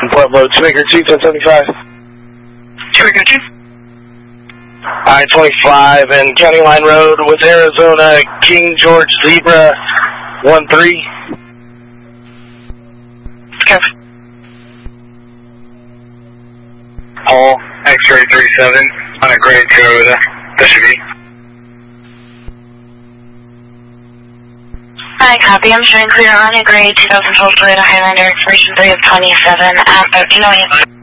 Pueblo, Twigger 2, 1075. Twigger 2. I-25 and County Line Road with Arizona, King George Zebra 13. Copy. Paul, X-ray 37 on a grade code SUV. Hi, copy. I'm showing clear on a grade 2012 Toyota Highlander, expiration 3 of 27 at 1308.